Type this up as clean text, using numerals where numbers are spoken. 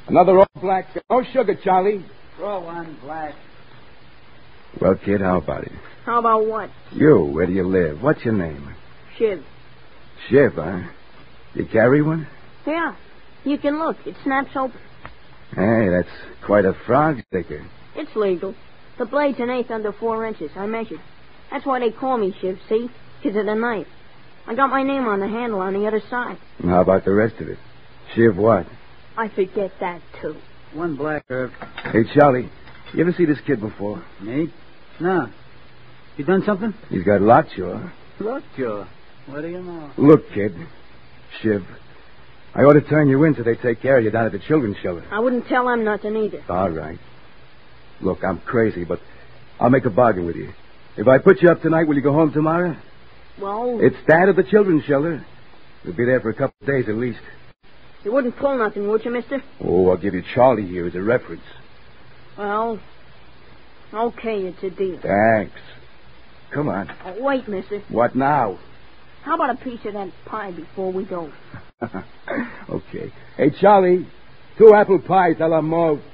Another all black. No sugar, Charlie. Throw one black. Well, kid, how about it? How about what? You, where do you live? What's your name? Shiv. Shiv, huh? You carry one? Yeah. You can look. It snaps open. Hey, that's quite a frog sticker. It's legal. The blade's an eighth under 4 inches. I measured. That's why they call me Shiv, see? Because of the knife. I got my name on the handle on the other side. And how about the rest of it? Shiv what? I forget that, too. One black, Herb. Hey, Charlie, you ever see this kid before? Me? No. You done something? He's got lockjaw. Lockjaw. What do you know? Look, kid. Shiv, I ought to turn you in so they take care of you down at the children's shelter. I wouldn't tell them nothing either. All right. Look, I'm crazy, but I'll make a bargain with you. If I put you up tonight, will you go home tomorrow? Well... It's Dad at the children's shelter. We'll be there for a couple of days at least. You wouldn't pull nothing, would you, mister? Oh, I'll give you Charlie here as a reference. Well, okay, it's a deal. Thanks. Come on. Oh, wait, mister. What now? How about a piece of that pie before we go? Okay. Hey, Charlie, 2 apple pies a la mode.